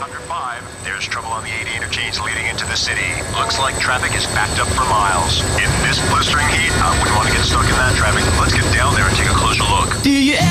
105. There's trouble on the 80 interchange leading into the city. Looks like traffic is backed up for miles. In this blistering heat, I wouldn't want to get stuck in that traffic. Let's get down there and take a closer look. Do you